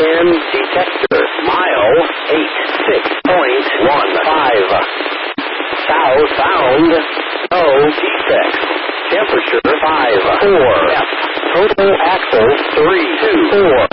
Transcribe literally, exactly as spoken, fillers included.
ten detector. Mile eight six point one five. Southbound, no defects. Temperature five four. F. Total axle three two four.